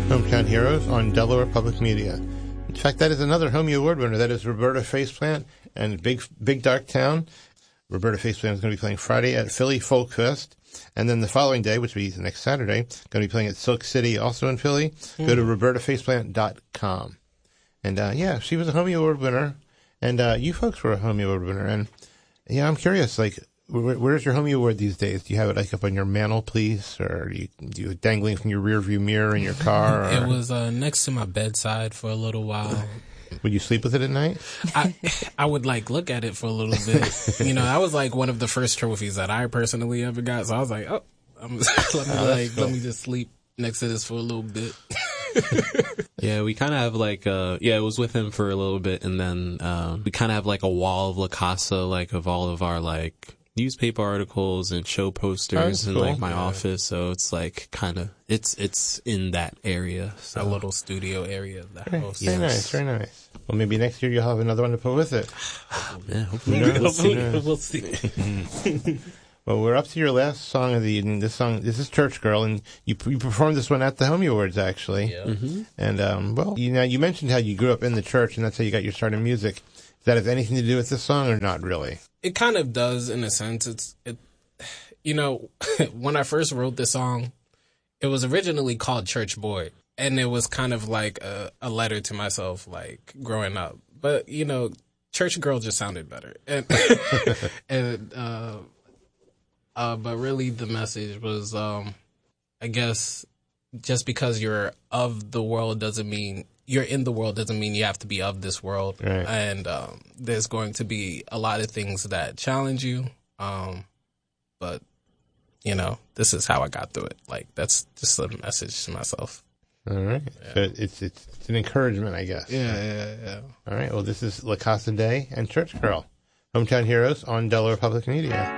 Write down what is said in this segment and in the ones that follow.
Hometown Heroes on Delaware Public Media. In fact, that is another Homie Award winner. That is Roberta Faceplant and Big Dark Town. Roberta Faceplant is going to be playing Friday at Philly Folk Fest. And then the following day, which will be next Saturday, going to be playing at Silk City, also in Philly. Go to robertafaceplant.com. And, yeah, she was a Homie Award winner. And you folks were a Homie Award winner. And, yeah, I'm curious, like, where's your Homie Award these days? Do you have it, like, up on your mantelpiece? Or do you dangling from your rearview mirror in your car? Or? It was next to my bedside for a little while. Would you sleep with it at night? I would like look at it for a little bit. You know, that was like one of the first trophies that I personally ever got. So I was like, let me just sleep next to this for a little bit. Yeah, we kind of have like, it was with him for a little bit. And then, we kind of have like a wall of La Casa, like of all of our like newspaper articles and show posters in like my office. So it's like kind of, it's in that area. So. A little studio area of the house. Very nice, very nice. Well, maybe next year you'll have another one to put with it. Yeah, hopefully. We'll see. Well, we're up to your last song of the evening. This is Church Girl, and you performed this one at the Homie Awards, actually. Yeah. Mm-hmm. And, well, you mentioned how you grew up in the church, and that's how you got your start in music. Does that have anything to do with this song, or not really? It kind of does, in a sense. When I first wrote this song, it was originally called Church Boy, and it was kind of like a letter to myself, like, growing up. But, Church Girl just sounded better. But really the message was, I guess, just because you're of the world doesn't mean you're in the world doesn't mean you have to be of this world. Right. And there's going to be a lot of things that challenge you. But, this is how I got through it. Like, that's just a message to myself. All right. Yeah. So it's an encouragement, I guess. Yeah. All right. Well, this is La Casa Day and Church Girl. Hometown Heroes on Delaware Public Media.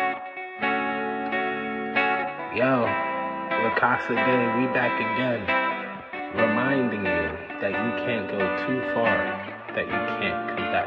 Yo, La Casa Day, we back again, reminding you that you can't go too far, that you can't come back.